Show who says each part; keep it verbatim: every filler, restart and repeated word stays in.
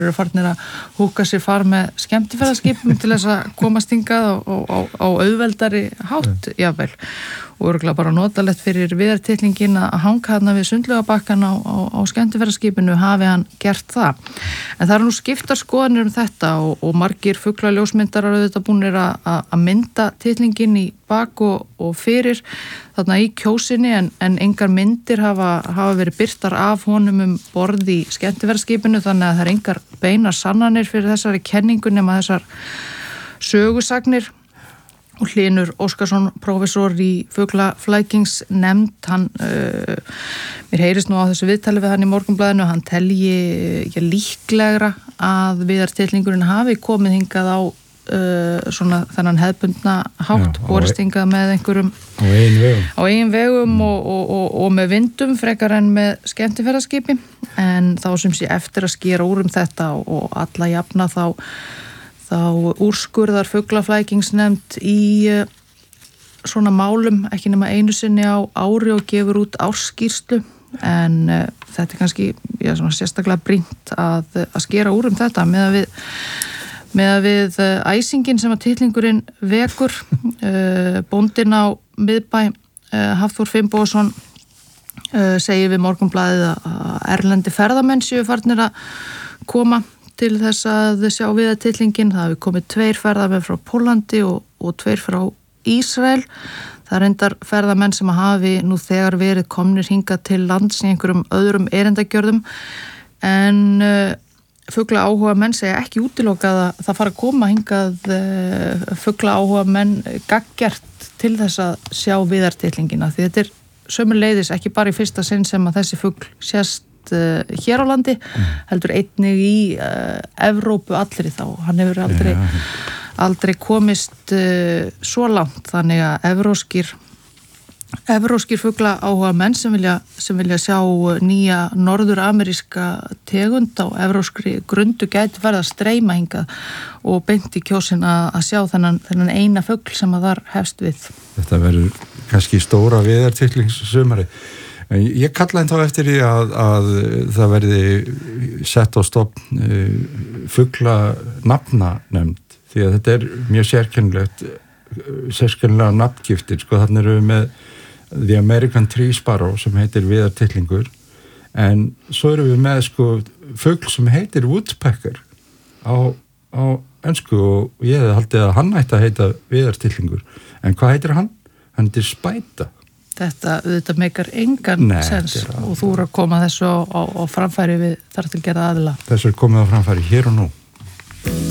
Speaker 1: eru farnir að húka sér far með skemmtiferðaskipum til þess að komast hingað á, á, á auðveldari hátt, jafnvel. Og örugglega bara notalegt fyrir viðartitlingin að hanga þarna við Sundlaugarbakkann á, á, á skemmtiferðaskipinu hafi hann gert það. En það eru nú skiptar skoðanir um þetta og, og margir fuglaljósmyndarar auðvitað búnir að, að mynda titlingin í bak og, og fyrir þarna í kjósinni en, en engar myndir hafa, hafa verið birtar af honum um borð í skemmtiferðaskipinu þannig að það er engar beinar sannanir fyrir þessari kenningu nema þessar sögusagnir. Og Hlynur Óskarsson, prófessor í fuglaflækingsnefnd, hann, uh, mér heyrist nú á þessu viðtali við hann í Morgunblaðinu, hann telji ekki líklegra að viðartillingurinn hafi komið hingað á uh, svona þennan hefðbundna hátt,
Speaker 2: Já,
Speaker 1: borist hingað með einhverjum
Speaker 2: á eigin vegum,
Speaker 1: á eigin vegum mm. og, og, og, og með vindum frekar en með skemmtiferðaskipi, en þá sem sé eftir að skera úr um þetta og, og alla jafna þá þá úrskurðar fuglaflækingsnefnd í uh, svona málum ekki nema einu sinni á ári og gefur út ársskýrslu en uh, þetta er kannski já, svona sérstaklega brýnt að, að skera úr um þetta með að við, með að við uh, æsingin sem að titlingurinn vekur uh, bóndinn á miðbæ uh, Hafþór Finnbogason uh, segir við Morgunblaðið að erlendi ferðamenn séu farnir að koma til þess að þau sjá við að titlingin. Það hafi komið tveir ferðamenn frá Pólandi og, og tveir frá Ísrael. Það er reyndar ferðamenn sem hafi nú þegar verið komnir hingað til lands í einhverjum öðrum erindagjörðum en uh, fugla áhuga menn segja ekki útilokað að það fara að koma hingað uh, fugla áhuga menn gaggjart til þess að sjá viðartitlingina því þetta er sömuleiðis ekki bara í fyrsta sinn sem að þessi fugl sést uh, hér á landi, mm. heldur einnig í uh, Evrópu allri þá, hann hefur aldrei, ja. aldrei komist uh, svo langt, þannig að evróskir evróskir fugla áhuga menn sem vilja, sem vilja sjá nýja norður-ameríska tegund á evróskri grundu gæti verið að streyma hingað og beint í kjósin að, að sjá þennan, þennan eina fugl sem að þar hefst við.
Speaker 2: Þetta verður kannski stóra viðartitlingssumari. Ég kalla þá eftir því að, að það verði sett á stofn uh, fugla nafnanefnd því að þetta er mjög sérkennilegt sérkennilega nafngiftir, sko, þannig erum við með The American Tree Sparrow sem heitir viðartitlingur en svo erum við með sko fugl sem heitir Woodpecker á, á ensku og ég hefði haldið að hann ætti að heita viðartitlingur en hvað heitir hann? Hann heitir spæta.
Speaker 1: Þetta, þetta meikar engan Nei, sens og þú eru að koma þessu á, á, á framfæri við þar til gerða aðila.
Speaker 2: Þessu er komið á framfæri hér og nú.